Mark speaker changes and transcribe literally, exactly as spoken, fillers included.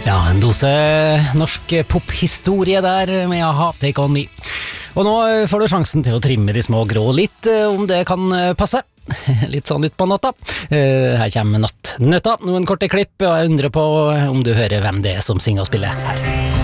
Speaker 1: Ja, en dose norsk pophistorie der med A-ha, Take On Me. Og nå får du sjansen til å trimme de små grå litt, om det kan passe. Litt sånn ut på natta. Her kommer Nattnøtta, noen korte klipp, og jeg undrer på om du hører hvem det er som synger og spiller her.